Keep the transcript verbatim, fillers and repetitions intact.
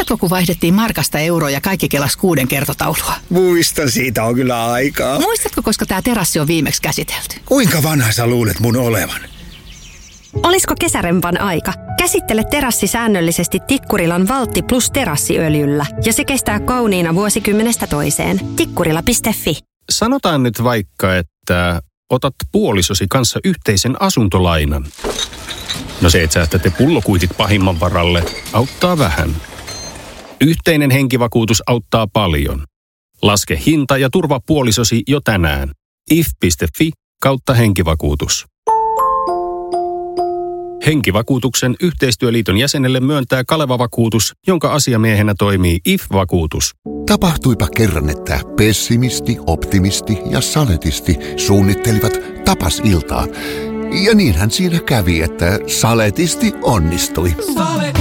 Muistatko, kun vaihdettiin markasta euroa ja kaikki kelas kuuden kertotaulua? Muistan, siitä on kyllä aikaa. Muistatko, koska tämä terassi on viimeksi käsitelty? Kuinka vanha sä luulet mun olevan? Olisiko kesärempan aika? Käsittele terassi säännöllisesti Tikkurilan Valtti Plus terassiöljyllä ja se kestää kauniina vuosikymmenestä toiseen. Tikkurila piste fi. Sanotaan nyt vaikka, että otat puolisosi kanssa yhteisen asuntolainan. No se, että säästätte pullokuitit pahimman varalle, auttaa vähän. Yhteinen henkivakuutus auttaa paljon. Laske hinta ja turva puolisosi jo tänään. if piste fi kautta henkivakuutus. Henkivakuutuksen yhteistyöliiton jäsenelle myöntää Kaleva-vakuutus, jonka asiamiehenä toimii I F-vakuutus. Tapahtuipa kerran, että pessimisti, optimisti ja saletisti suunnittelivat tapasiltaa. Ja niinhän siinä kävi, että saletisti onnistui.